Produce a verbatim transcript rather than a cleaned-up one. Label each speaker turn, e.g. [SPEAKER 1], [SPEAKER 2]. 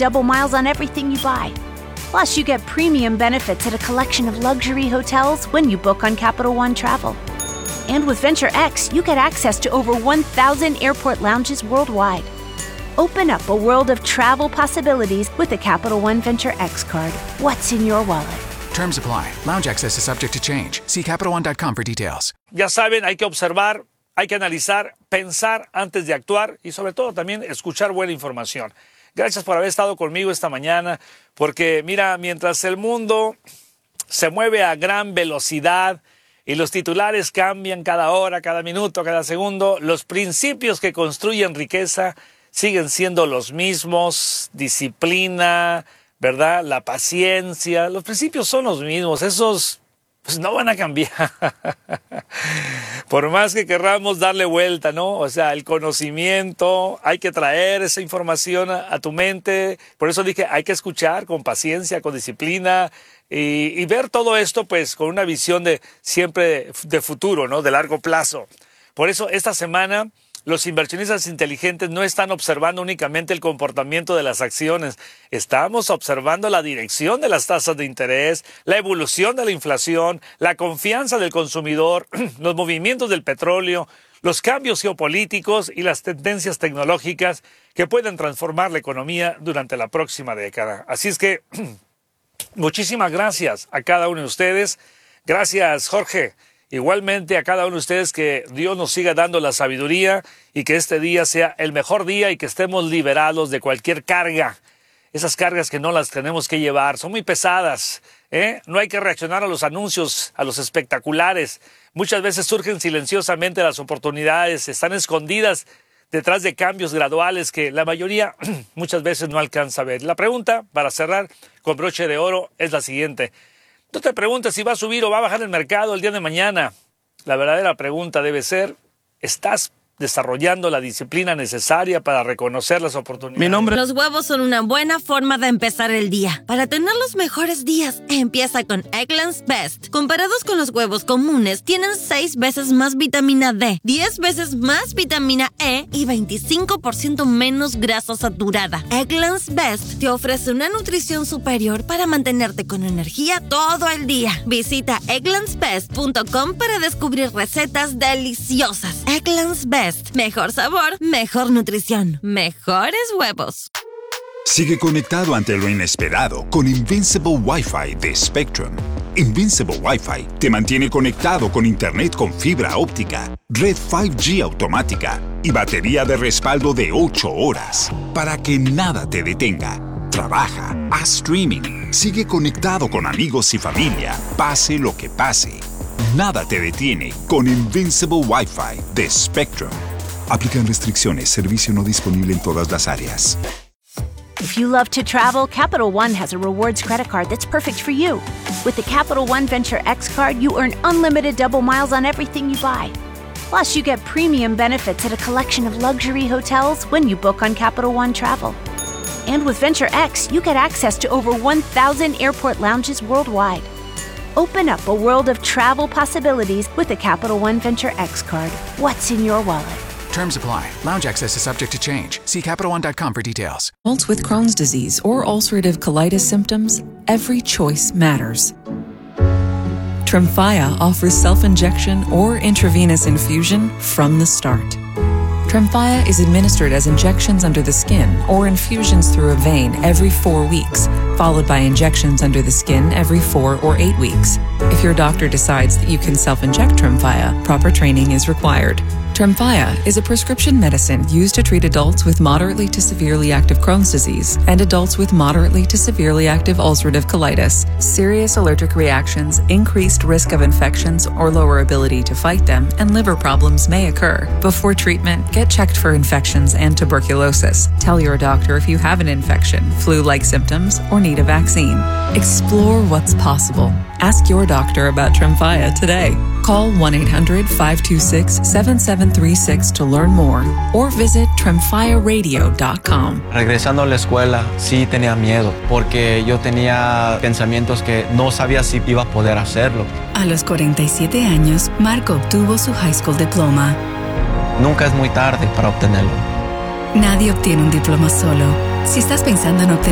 [SPEAKER 1] double miles on everything you buy. Plus, you get premium benefits at a collection of luxury hotels when you book on Capital One Travel. And with Venture X, you get access to over one thousand airport lounges worldwide. Open up a world of travel possibilities with the Capital One Venture X card. What's in your wallet?
[SPEAKER 2] Terms apply. Lounge access is subject to change. See Capital One dot com for details.
[SPEAKER 3] Ya saben, hay que observar, hay que analizar, pensar antes de actuar y sobre todo también escuchar buena información. Gracias por haber estado conmigo esta mañana, porque mira, mientras el mundo se mueve a gran velocidad y los titulares cambian cada hora, cada minuto, cada segundo, los principios que construyen riqueza siguen siendo los mismos: disciplina, ¿verdad? La paciencia. Los principios son los mismos, esos pues no van a cambiar. Por más que querramos darle vuelta, ¿no? O sea, el conocimiento, hay que traer esa información a, a tu mente. Por eso dije, hay que escuchar con paciencia, con disciplina y, y ver todo esto pues con una visión de siempre de futuro, ¿no? De largo plazo. Por eso esta semana los inversionistas inteligentes no están observando únicamente el comportamiento de las acciones. Estamos observando la dirección de las tasas de interés, la evolución de la inflación, la confianza del consumidor, los movimientos del petróleo, los cambios geopolíticos y las tendencias tecnológicas que pueden transformar la economía durante la próxima década. Así es que muchísimas gracias a cada uno de ustedes. Gracias, Jorge. Igualmente a cada uno de ustedes, que Dios nos siga dando la sabiduría y que este día sea el mejor día y que estemos liberados de cualquier carga. Esas cargas que no las tenemos que llevar, son muy pesadas, ¿eh? No hay que reaccionar a los anuncios, a los espectaculares. Muchas veces surgen silenciosamente las oportunidades, están escondidas detrás de cambios graduales que la mayoría muchas veces no alcanza a ver. La pregunta, para cerrar con broche de oro, es la siguiente. No te preguntes si va a subir o va a bajar el mercado el día de mañana. La verdadera pregunta debe ser, ¿estás desarrollando la disciplina necesaria para reconocer las oportunidades?
[SPEAKER 4] Mi nombre...
[SPEAKER 5] Los huevos son una buena forma de empezar el día. Para tener los mejores días, empieza con Eggland's Best. Comparados con los huevos comunes, tienen seis veces más vitamina D, diez veces más vitamina E y veinticinco por ciento menos grasa saturada. Eggland's Best te ofrece una nutrición superior para mantenerte con energía todo el día. Visita egglands best punto com para descubrir recetas deliciosas. Eggland's Best. Mejor sabor, mejor nutrición, mejores huevos.
[SPEAKER 6] Sigue conectado ante lo inesperado con Invincible Wi-Fi de Spectrum. Invincible Wi-Fi te mantiene conectado con internet con fibra óptica, red cinco G automática y batería de respaldo de ocho horas para que nada te detenga. Trabaja, haz streaming, sigue conectado con amigos y familia, pase lo que pase. Nada te detiene con Invincible Wi-Fi de Spectrum. Aplican restricciones. Servicio no disponible en todas las áreas.
[SPEAKER 1] If you love to travel, Capital One has a rewards credit card that's perfect for you. With the Capital One Venture X card, you earn unlimited double miles on everything you buy. Plus, you get premium benefits at a collection of luxury hotels when you book on Capital One Travel. And with Venture X, you get access to over one thousand airport lounges worldwide. Open up a world of travel possibilities with the Capital One Venture X card. What's in your wallet?
[SPEAKER 2] Terms apply. Lounge access is subject to change. See Capital One dot com for details.
[SPEAKER 7] Adults with Crohn's disease or ulcerative colitis symptoms, every choice matters. Tremfya offers self-injection or intravenous infusion from the start. Tremfya is administered as injections under the skin or infusions through a vein every four weeks, followed by injections under the skin every four or eight weeks. If your doctor decides that you can self-inject Tremfya, proper training is required. Tremfya is a prescription medicine used to treat adults with moderately to severely active Crohn's disease and adults with moderately to severely active ulcerative colitis. Serious allergic reactions, increased risk of infections or lower ability to fight them, and liver problems may occur. Before treatment, get checked for infections and tuberculosis. Tell your doctor if you have an infection, flu-like symptoms, or need a vaccine. Explore what's possible. Ask your doctor about Tremfya today. Call one eight hundred five two six seven seven three six to learn more or visit tremfya radio dot com.
[SPEAKER 4] Regresando a la escuela, sí tenía miedo porque yo tenía pensamientos que no sabía si iba a poder hacerlo.
[SPEAKER 7] A los cuarenta y siete años, Marco obtuvo su high school diploma.
[SPEAKER 4] Nunca es muy tarde para obtenerlo.
[SPEAKER 7] Nadie obtiene un diploma solo. Si estás pensando en obtener